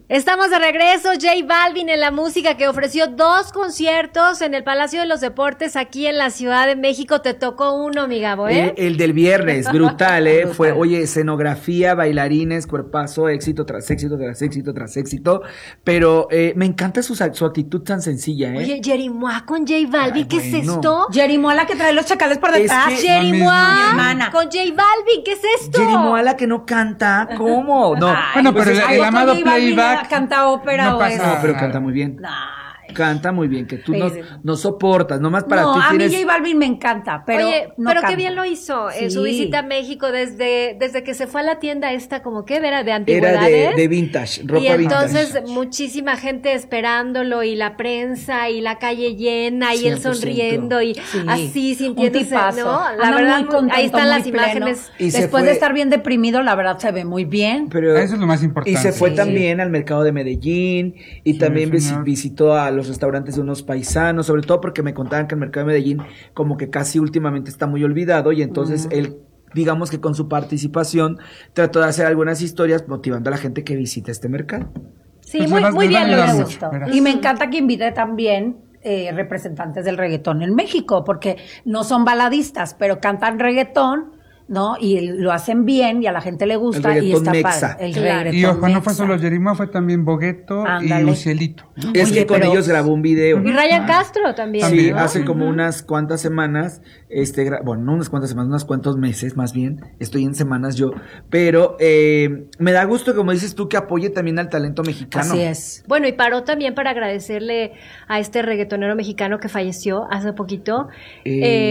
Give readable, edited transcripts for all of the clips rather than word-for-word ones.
Estamos de regreso, J Balvin en la música, que ofreció 2 conciertos en el Palacio de los Deportes aquí en la Ciudad de México. Te tocó uno, mi Gabo, ¿eh? El del viernes, brutal, ¿eh? Fue, oye, escenografía, bailarines, cuerpazo, éxito tras éxito tras éxito tras éxito, pero me encanta su actitud tan sencilla, ¿eh? Oye, Jerimois con J Balvin, ¿qué es esto? Jerimois, la que trae los chacales por detrás. Jerimois con J Balvin, ¿qué es esto? Jerimois, la que no canta, ¿cómo? No. Bueno, pero el amado playback canta ópera no o pasa es... No, pero canta muy bien. Canta muy bien, que tú no soportas, nomás para ti a tienes... mí J Balvin me encanta, pero oye, no pero canta. qué bien lo hizo en su visita a México desde que se fue a la tienda esta, como que era de antigüedades. Era de vintage, ropa y entonces vintage. muchísima gente esperándolo y la prensa y la calle llena y él 100%. sonriendo y así sintiéndose, ¿no? La Anda verdad, muy contento, ahí están muy las pleno. imágenes. Y se después fue- de estar bien deprimido, la verdad se ve muy bien. Pero, Eso es lo más importante. Y se fue Sí. también al mercado de Medellín y Sí, también señor. visitó a los restaurantes de unos paisanos, sobre todo porque me contaban que el mercado de Medellín como que casi últimamente está muy olvidado y entonces él, digamos que con su participación, trató de hacer algunas historias motivando a la gente que visite este mercado. Sí, Pues muy bien lo ayudar hizo. mucho, verás. Y me encanta que invite también representantes del reggaetón en México, porque no son baladistas, pero cantan reggaetón, ¿no? Y lo hacen bien y a la gente le gusta El y reggaetón está mexa. padre. El Claro. reggaetón Y ojo, no fue mexa. solo Jerimois, fue también Bogueto Ándale. y Ucielito. ¿no? Es Oye, que con pero- ellos grabó un video. Y Ryan Castro también. Sí, ¿no? hace como unas cuantas semanas, bueno, no unas cuantas semanas, unos cuantos meses más bien, estoy en semanas yo, pero me da gusto, como dices tú, que apoye también al talento mexicano. Así es. Bueno, y paró también para agradecerle a este reggaetonero mexicano que falleció hace poquito. No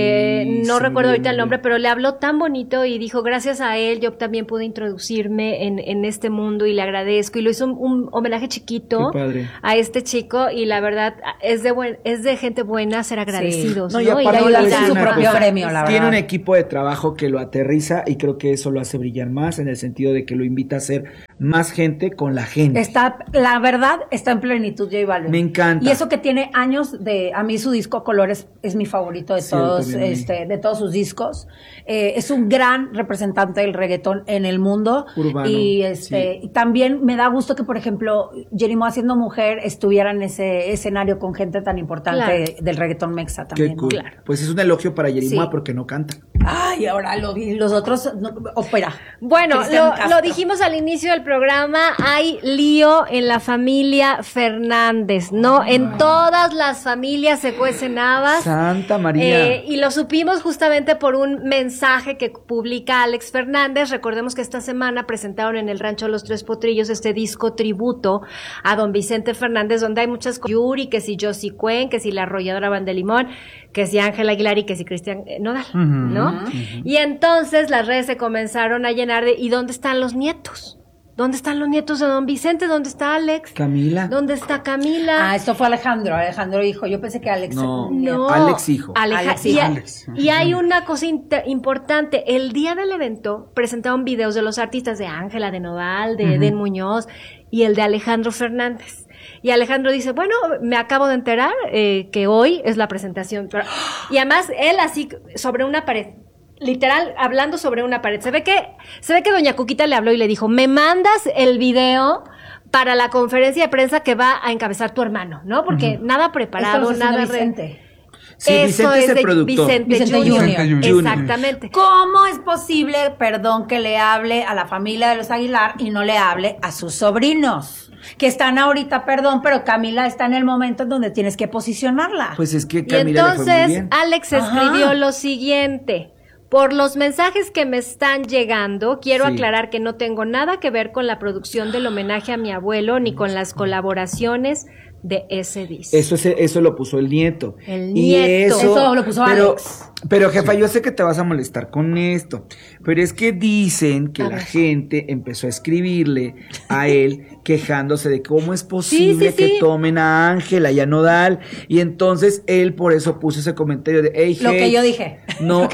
se me recuerdo ahorita olvidó el nombre, pero le habló tan bonito y dijo, gracias a él yo también pude introducirme en este mundo y le agradezco. Y lo hizo un homenaje chiquito Qué padre. a este chico y la verdad es de gente buena ser agradecidos. No, ¿no? y aparte no le voy a ayudarse decir en su una propio cosa. gremio, la Tiene verdad. un equipo de trabajo que lo aterriza y creo que eso lo hace brillar más en el sentido de que lo invita a ser más gente con la gente. La verdad, está en plenitud J Balvin. Me encanta. Y eso que tiene años a mí su disco Colores es mi favorito de Sí, todos, también a mí. de todos sus discos. Es un gran representante del reggaetón en el mundo. Urbano, Y sí. y también me da gusto que, por ejemplo, Jerimois siendo mujer estuviera en ese escenario con gente tan importante Claro. del reggaetón mexa también. Qué ¿no? cool. Claro. Pues es un elogio para Jerimois Sí. porque no canta. Ay, ahora los otros, ópera. Bueno, Cristian lo Castro. dijimos al inicio del programa, hay lío en la familia Fernández, ¿no? En todas las familias se cuecen habas. Santa María. Y lo supimos justamente por un mensaje que publica Alex Fernández. Recordemos que esta semana presentaron en el Rancho Los Tres Potrillos este disco tributo a don Vicente Fernández, donde hay muchas cosas, Yuri, que si Josie Cuen, que si la Arrolladora Van de Limón, que si Ángela Aguilar y que si Cristian Nodal, ¿no? Y entonces las redes se comenzaron a llenar de ¿y dónde están los nietos? ¿Dónde están los nietos de don Vicente? ¿Dónde está Alex? Camila. ¿Dónde está Camila? Ah, esto fue Alejandro. Alejandro dijo, yo pensé que Alex. No. No, Alex hijo. Alex y, hijo. Alex. y hay una cosa importante. El día del evento presentaron videos de los artistas de Ángela, de Nodal, de Eden Muñoz y el de Alejandro Fernández. Y Alejandro dice, bueno, me acabo de enterar que hoy es la presentación. Y además él así sobre una pared. Literal, hablando sobre una pared. Se ve que doña Cuquita le habló y le dijo, me mandas el video para la conferencia de prensa que va a encabezar tu hermano, ¿no? Porque nada preparado, Esto lo nada... haciendo Vicente. Sí, Eso Vicente es el de productor. Vicente Junior. Vicente Junior. Exactamente. ¿Cómo es posible, perdón, que le hable a la familia de los Aguilar y no le hable a sus sobrinos? Que están ahorita, perdón, pero Camila está en el momento en donde tienes que posicionarla. Pues es que Y Camila le fue muy entonces bien. Alex Ajá. escribió lo siguiente. Por los mensajes que me están llegando, quiero Sí. aclarar que no tengo nada que ver con la producción del homenaje a mi abuelo ni con las colaboraciones de ese disco. Eso lo puso el nieto. El Y nieto. Eso lo puso Alex. Pero jefa, yo sé que te vas a molestar con esto, pero es que dicen que A la ver. gente empezó a escribirle a él quejándose de cómo es posible sí, que sí. tomen a Ángela y a Nodal, y entonces él por eso puso ese comentario de, hey, Lo que yo dije. no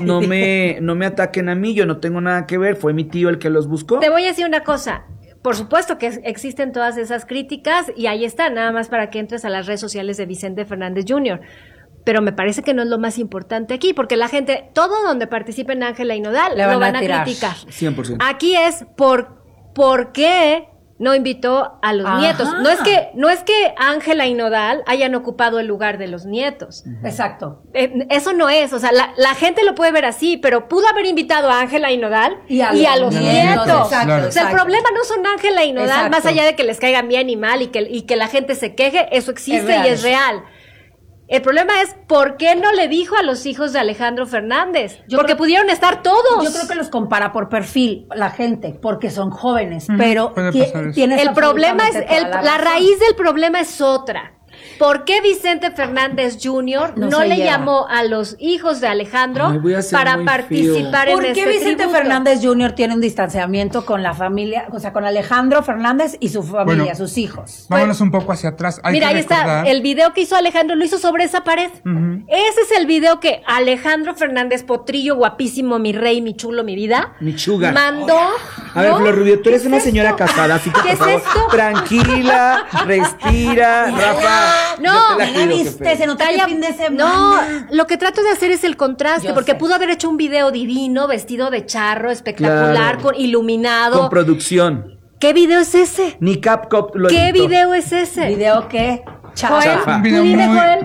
me ataquen a mí, yo no tengo nada que ver, fue mi tío el que los buscó. Te voy a decir una cosa. Por supuesto que existen todas esas críticas y ahí está, nada más para que entres a las redes sociales de Vicente Fernández Jr. Pero me parece que no es lo más importante aquí, porque la gente, todo donde participen Ángela y Nodal, Le lo van a van a tirar. criticar. 100%. Aquí es por qué no invitó a los nietos. No es que Ángela y Nodal hayan ocupado el lugar de los nietos. Exacto. Eso no es, o sea, la gente lo puede ver así, pero pudo haber invitado a Ángela y Nodal y a los nietos. Exacto, O sea, el problema no son Ángela y Nodal, más allá de que les caigan bien y mal y que la gente se queje, eso existe y es real. El problema es, ¿por qué no le dijo a los hijos de Alejandro Fernández? Porque pudieron estar todos. Yo creo que los compara por perfil la gente, porque son jóvenes, pero tienes el problema es, la raíz del problema es otra. ¿Por qué Vicente Fernández Jr. no le llamó a los hijos de Alejandro para participar en este ¿Por qué Vicente tributo? Fernández Jr. tiene un distanciamiento con la familia, o sea, con Alejandro Fernández y su familia, sus hijos? Vámonos un poco hacia atrás. Mira, ahí está, el video que hizo Alejandro lo hizo sobre esa pared. Ese es el video que Alejandro Fernández Potrillo, guapísimo, mi rey, mi chulo, mi vida, mi sugar, mandó. A ver, Flor Rubio, tú eres una señora casada, así que ¿Qué por es favor, esto? Tranquila, respira, Rafa. No, ¿la viste? Se nota el fin de semana. No, lo que trato de hacer es el contraste, Yo porque sé. pudo haber hecho un video divino, vestido de charro, espectacular, Claro. Con producción. ¿Qué video es ese? Ni Capcom lo ¿Qué editó. video es ese? ¿Video qué? Chafa. Un video Tú dime, Joel.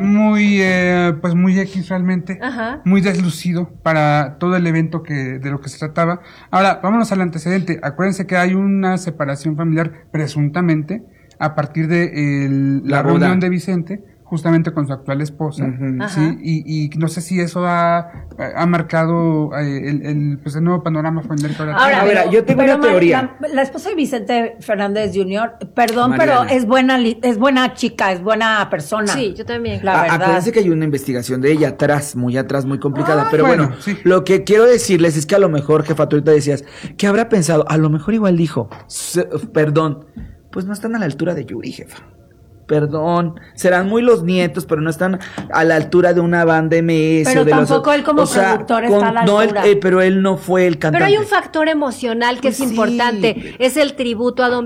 muy X realmente, Ajá. muy deslucido para todo el evento de lo que se trataba. Ahora, vámonos al antecedente. Acuérdense que hay una separación familiar presuntamente a partir de la boda. reunión de Vicente, justamente con su actual esposa, Ujú. ¿sí? Y no sé si eso ha marcado el nuevo panorama familiar. Ahora, a ver, yo tengo una teoría. La esposa de Vicente Fernández Jr., perdón, Mariana. pero es buena chica, es buena persona. Sí, yo también. La verdad. Acuérdense que hay una investigación de ella atrás, muy complicada. Pero bueno, bueno, sí. lo que quiero decirles es que a lo mejor, jefa, tú ahorita decías, ¿qué habrá pensado? A lo mejor igual dijo, perdón, pues no están a la altura de Yuri, jefa. Perdón, serán muy los nietos, pero no están a la altura de una banda MS. Pero o de tampoco él como productor está a la altura. Pero él no fue el cantante. Pero hay un factor emocional que es Pues sí. importante, es el tributo a Don